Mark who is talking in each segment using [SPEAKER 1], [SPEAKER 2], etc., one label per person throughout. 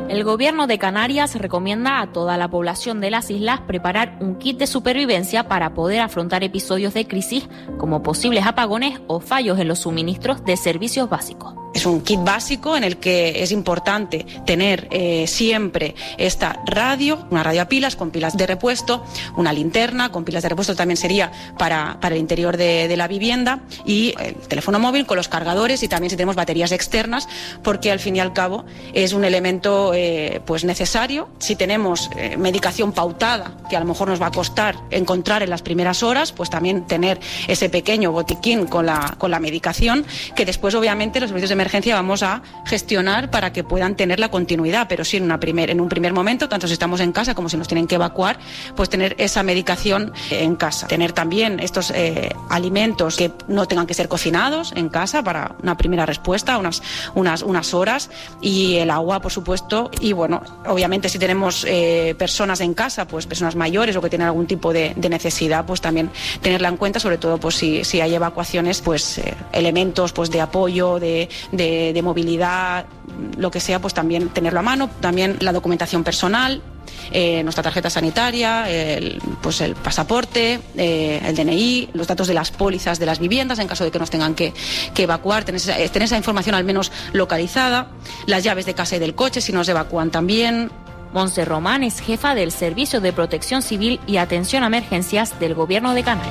[SPEAKER 1] El gobierno de Canarias recomienda a toda la población de las islas preparar un kit de supervivencia para poder afrontar episodios de crisis como posibles apagones o fallos en los suministros de servicios básicos.
[SPEAKER 2] Es un kit básico en el que es importante tener siempre esta radio, una radio a pilas con pilas de repuesto, una linterna con pilas de repuesto también sería para el interior de la vivienda, y el teléfono móvil con los cargadores, y también si tenemos baterías externas, porque al fin y al cabo es un elemento pues necesario. Si tenemos medicación pautada, que a lo mejor nos va a costar encontrar en las primeras horas, pues también tener ese pequeño botiquín con la medicación, que después obviamente los servicios de emergencia vamos a gestionar para que puedan tener la continuidad, pero sí en un primer momento, tanto si estamos en casa como si nos tienen que evacuar, pues tener esa medicación en casa. Tener también estos alimentos que no tengan que ser cocinados en casa para una primera respuesta, unas horas, y el agua, por supuesto. Y bueno, obviamente si tenemos personas en casa, pues personas mayores o que tienen algún tipo de necesidad, pues también tenerla en cuenta, sobre todo pues si hay evacuaciones, pues elementos pues de apoyo, de movilidad, lo que sea, pues también tenerlo a mano. También la documentación personal, nuestra tarjeta sanitaria, el pasaporte, el DNI, los datos de las pólizas de las viviendas en caso de que nos tengan que evacuar, tener esa información al menos localizada, las llaves de casa y del coche si nos evacúan también.
[SPEAKER 1] Montse Román es jefa del Servicio de Protección Civil y Atención a Emergencias del Gobierno de Canarias.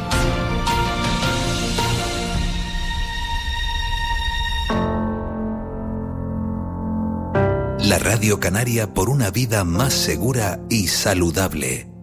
[SPEAKER 3] La Radio Canaria por una vida más segura y saludable.